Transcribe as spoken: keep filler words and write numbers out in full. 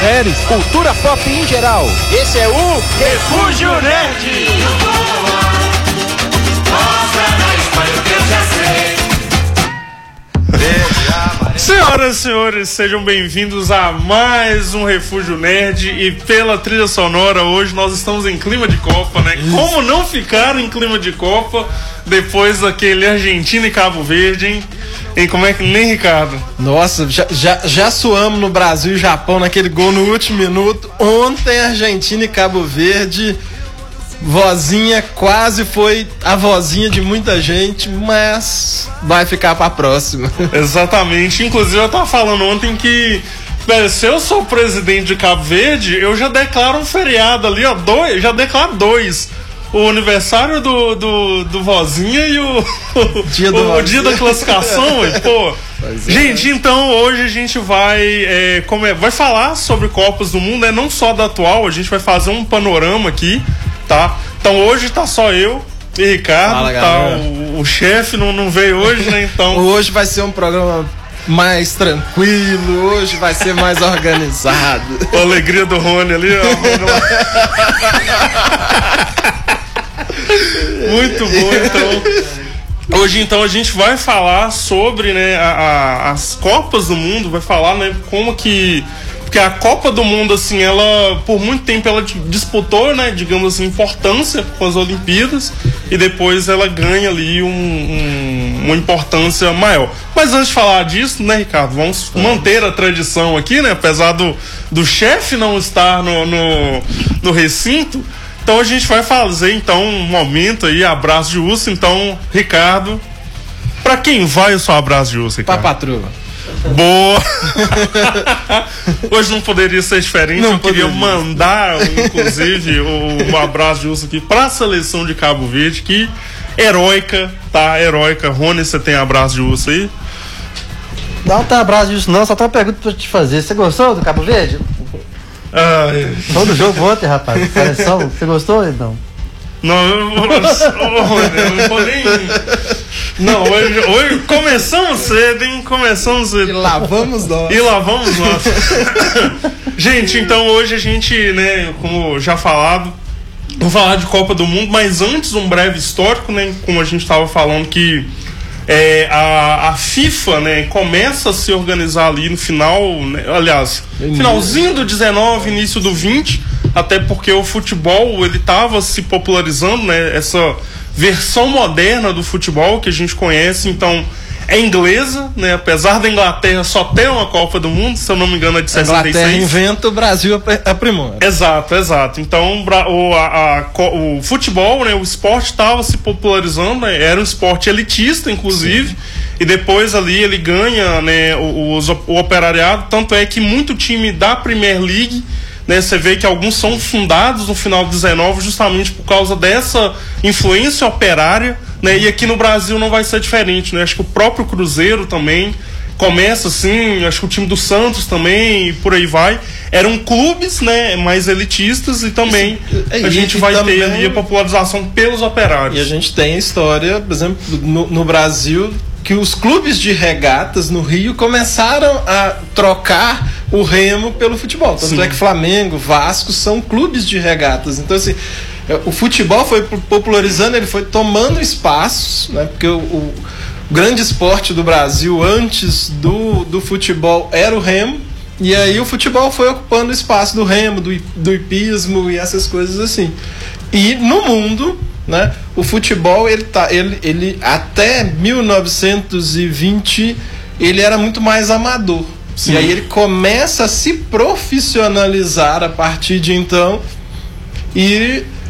séries, cultura pop em geral. Esse é o Refúgio Nerd! Senhoras e senhores, sejam bem-vindos a mais um Refúgio Nerd. E pela trilha sonora, hoje nós estamos em clima de Copa, né? Como não ficar em clima de Copa depois daquele Argentina e Cabo Verde, hein? E como é que nem Ricardo? Nossa, já, já, já suamos no Brasil e Japão naquele gol no último minuto. Ontem, Argentina e Cabo Verde, vozinha quase foi a vozinha de muita gente, mas vai ficar pra próxima. Exatamente, inclusive eu tava falando ontem que, velho, se eu sou presidente de Cabo Verde, eu já declaro um feriado ali, ó, dois, já declaro dois. O aniversário do, do, do vozinha e o, dia, do o, o dia da classificação, pô. É. Gente, então hoje a gente vai, é, como é, vai falar sobre Copas do Mundo, né? Não só da atual, a gente vai fazer um panorama aqui, tá? Então hoje tá só eu e Ricardo, Fala, tá? O, o chefe não, não veio hoje, né? Então hoje vai ser um programa mais tranquilo, hoje vai ser mais organizado. A alegria do Rony ali, ó. Muito bom, então. Hoje, então, a gente vai falar sobre, né, a, a, as Copas do Mundo, vai falar, né, como que... Porque a Copa do Mundo, assim, ela, por muito tempo, ela disputou, né, digamos assim, importância com as Olimpíadas, e depois ela ganha ali um, um, uma importância maior. Mas antes de falar disso, né, Ricardo, vamos manter a tradição aqui, né, apesar do, do chefe não estar no, no, no recinto. Então a gente vai fazer, então, um momento aí, abraço de urso. Então, Ricardo, pra quem vai o seu abraço de urso, Ricardo? Pra patroa. Boa! Hoje não poderia ser diferente. Não Eu poderia. queria mandar, inclusive, o, o abraço de urso aqui pra seleção de Cabo Verde, que heróica, tá? Heróica. Rony, você tem abraço de urso aí? Não tem abraço de urso não, só tem uma pergunta pra te fazer. Você gostou do Cabo Verde? Ah, é. Só do jogo ontem, rapaz. Seleção, você gostou, então? Não, eu, eu, eu, eu não vou nem. Não, hoje, hoje começamos cedo, hein? Começamos cedo. E lá vamos nós. E lá vamos nós. Gente, então hoje a gente, né, como já falado, vou falar de Copa do Mundo, mas antes um breve histórico, né? Como a gente estava falando que é, a, a FIFA, né, começa a se organizar ali no final, né, aliás, finalzinho do dezenove, início do vinte, até porque o futebol ele estava se popularizando, né, essa versão moderna do futebol que a gente conhece, então é inglesa, né, apesar da Inglaterra só ter uma Copa do Mundo, se eu não me engano é de sessenta e seis. A Inglaterra inventa, o Brasil aprimora. Exato, exato. Então o, a, a, o futebol, né, o esporte estava se popularizando, né, era um esporte elitista, inclusive. Sim. E depois ali ele ganha, né, o, o, o operariado, tanto é que muito time da Premier League, né, você vê que alguns são fundados no final do dezenove justamente por causa dessa influência operária, né, e aqui no Brasil não vai ser diferente, né, acho que o próprio Cruzeiro também começa assim, acho que o time do Santos também, e por aí vai, eram clubes, né, mais elitistas, e também Isso, a gente e, vai e também, ter ali a popularização pelos operários. E a gente tem a história, por exemplo, no, no Brasil, que os clubes de regatas no Rio começaram a trocar o remo pelo futebol. Tanto Sim. é que Flamengo, Vasco são clubes de regatas. Então, assim, o futebol foi popularizando, ele foi tomando espaços, né? Porque o, o grande esporte do Brasil antes do, do futebol era o remo, e aí o futebol foi ocupando o espaço do remo, do, do hipismo e essas coisas assim. E no mundo, né, o futebol ele tá, ele, ele até mil novecentos e vinte ele era muito mais amador. Sim. E aí ele começa a se profissionalizar a partir de então, e